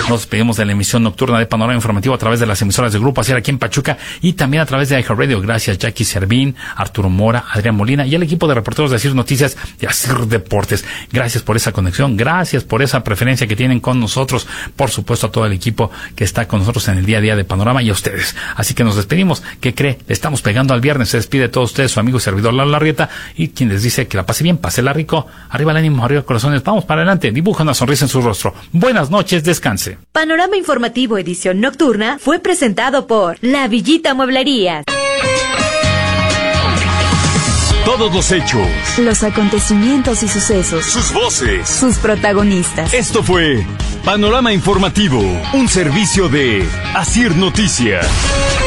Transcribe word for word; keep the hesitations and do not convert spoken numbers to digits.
Nos despedimos de la emisión nocturna de Panorama Informativo a través de las emisoras de Grupo Asir aquí en Pachuca y también a través de iHeartRadio. Gracias Jackie Servín, Arturo Mora, Adrián Molina y el equipo de reporteros de Asir Noticias y Asir Deportes. Gracias por esa conexión, gracias por esa preferencia que tienen con nosotros. Por supuesto a todo el equipo que está con nosotros en el día a día de Panorama y a ustedes. Así que nos despedimos. ¿Qué cree? Le estamos pegando al viernes. Se despide de todos ustedes su amigo y servidor Lalo Larrieta y quien les dice que la pase bien, pásela rico. Arriba el ánimo, arriba corazones. Vamos para adelante. Dibuja una sonrisa en su rostro. Buenas noches, descanse. Panorama Informativo edición nocturna fue presentado por La Villita Mueblería. Todos los hechos, los acontecimientos y sucesos, sus voces, sus protagonistas. Esto fue Panorama Informativo, un servicio de Asir Noticias.